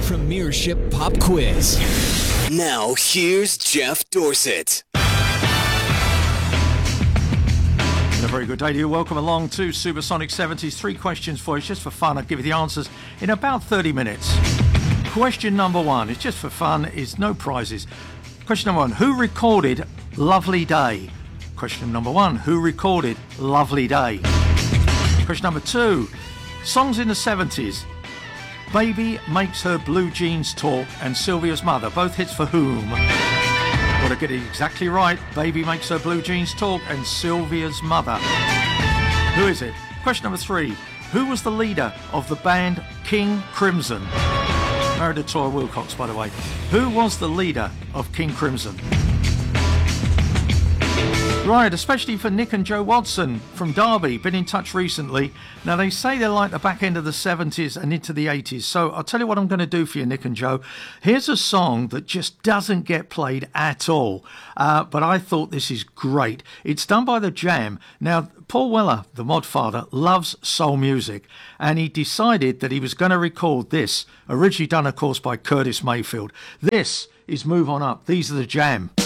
Premiership Pop Quiz. Now, here's Jeff Dorsett. A very good day to you. Welcome along to Supersonic 70s. 3 questions for you, just for fun. I'll give you the answers in about 30 minutes. Question number 1, it's just for fun, it's no prizes. Question number 1, who recorded Lovely Day? Question number 1, who recorded Lovely Day? Question number 2, songs in the 70s. Baby Makes Her Blue Jeans Talk and Sylvia's Mother, both hits for whom? Got to get it exactly right. Baby Makes Her Blue Jeans Talk and Sylvia's Mother. Who is it? Question number 3. Who was the leader of the band King Crimson? Married to Toya Wilcox, by the way. Who was the leader of King Crimson? Right, especially for Nick and Joe Watson from Derby, been in touch recently. Now, they say they're like the back end of the 70s and into the 80s. So I'll tell you what I'm going to do for you, Nick and Joe. Here's a song that just doesn't get played at all. But I thought this is great. It's done by The Jam. Now, Paul Weller, the mod father, loves soul music. And he decided that he was going to record this, originally done, of course, by Curtis Mayfield. This is Move On Up. These are The Jam.